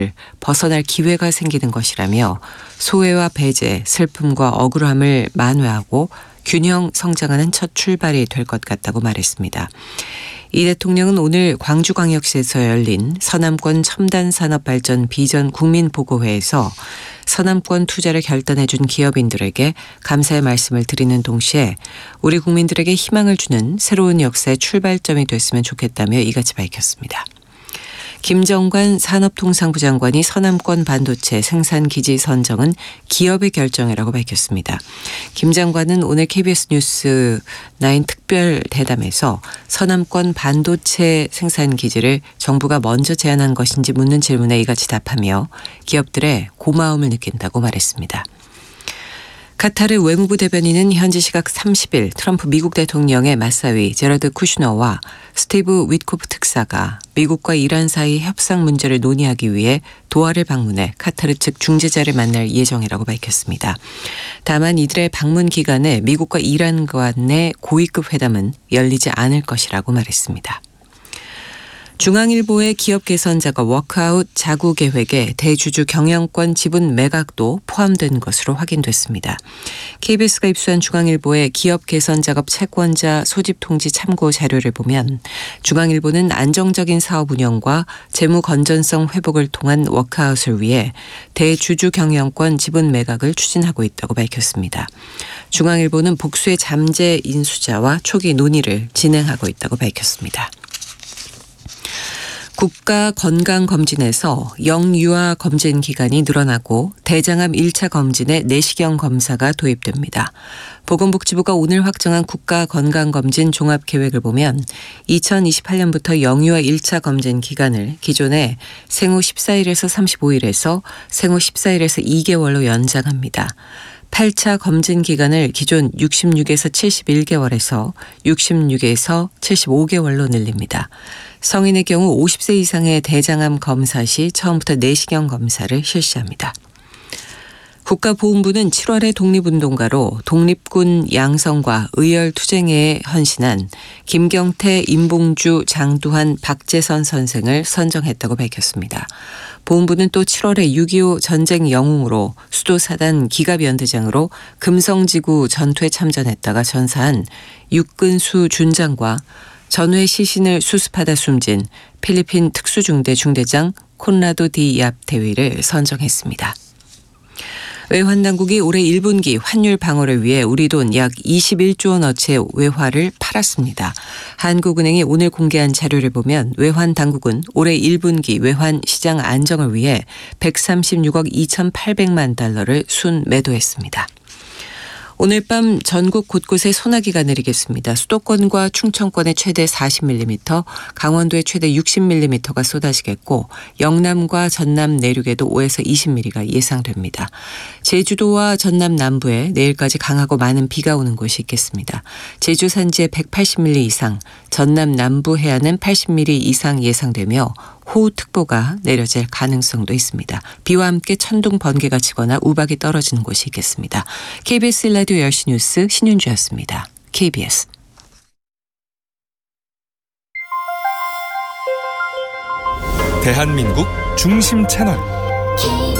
벗어날 기회가 생기는 것이라며 소외와 배제, 슬픔과 억울함을 만회하고 균형 성장하는 첫 출발이 될 것 같다고 말했습니다. 이 대통령은 오늘 광주광역시에서 열린 서남권 첨단산업발전 비전 국민보고회에서 서남권 투자를 결단해준 기업인들에게 감사의 말씀을 드리는 동시에 우리 국민들에게 희망을 주는 새로운 역사의 출발점이 됐으면 좋겠다며 이같이 밝혔습니다. 김정관 산업통상부 장관이 서남권 반도체 생산기지 선정은 기업의 결정이라고 밝혔습니다. 김 장관은 오늘 KBS 뉴스 9 특별 대담에서 서남권 반도체 생산기지를 정부가 먼저 제안한 것인지 묻는 질문에 이같이 답하며 기업들의 고마움을 느낀다고 말했습니다. 카타르 외무부 대변인은 현지 시각 30일 트럼프 미국 대통령의 맞사위 제러드 쿠슈너와 스티브 위트코프 특사가 미국과 이란 사이 협상 문제를 논의하기 위해 도하를 방문해 카타르 측 중재자를 만날 예정이라고 밝혔습니다. 다만 이들의 방문 기간에 미국과 이란 간의 고위급 회담은 열리지 않을 것이라고 말했습니다. 중앙일보의 기업 개선자가 워크아웃 자구 계획에 대주주 경영권 지분 매각도 포함된 것으로 확인됐습니다. KBS가 입수한 중앙일보의 기업 개선 작업 채권자 소집 통지 참고 자료를 보면 중앙일보는 안정적인 사업 운영과 재무 건전성 회복을 통한 워크아웃을 위해 대주주 경영권 지분 매각을 추진하고 있다고 밝혔습니다. 중앙일보는 복수의 잠재 인수자와 초기 논의를 진행하고 있다고 밝혔습니다. 국가건강검진에서 영유아 검진 기간이 늘어나고 대장암 1차 검진에 내시경 검사가 도입됩니다. 보건복지부가 오늘 확정한 국가건강검진 종합계획을 보면 2028년부터 영유아 1차 검진 기간을 기존의 생후 14일에서 35일에서 생후 14일에서 2개월로 연장합니다. 8차 검진 기간을 기존 66에서 71개월에서 66에서 75개월로 늘립니다. 성인의 경우 50세 이상의 대장암 검사 시 처음부터 내시경 검사를 실시합니다. 국가보훈부는 7월에 독립운동가로 독립군 양성과 의열투쟁에 헌신한 김경태, 임봉주, 장두환, 박재선 선생을 선정했다고 밝혔습니다. 보훈부는 또 7월에 6.25 전쟁 영웅으로 수도사단 기갑연대장으로 금성지구 전투에 참전했다가 전사한 육근수 준장과 전후의 시신을 수습하다 숨진 필리핀 특수중대 중대장 콘라도 디얍 대위를 선정했습니다. 외환당국이 올해 1분기 환율 방어를 위해 우리 돈 약 21조 원어치의 외화를 팔았습니다. 한국은행이 오늘 공개한 자료를 보면 외환당국은 올해 1분기 외환 시장 안정을 위해 136억 2,800만 달러를 순매도했습니다. 오늘 밤 전국 곳곳에 소나기가 내리겠습니다. 수도권과 충청권에 최대 40mm, 강원도에 최대 60mm가 쏟아지겠고 영남과 전남 내륙에도 5에서 20mm가 예상됩니다. 제주도와 전남 남부에 내일까지 강하고 많은 비가 오는 곳이 있겠습니다. 제주 산지에 180mm 이상, 전남 남부 해안은 80mm 이상 예상되며 호우특보가 내려질 가능성도 있습니다. 비와 함께 천둥 번개가 치거나 우박이 떨어지는 곳이 있겠습니다. KBS 라디오 10시 뉴스 신윤주였습니다. KBS. 대한민국 중심 채널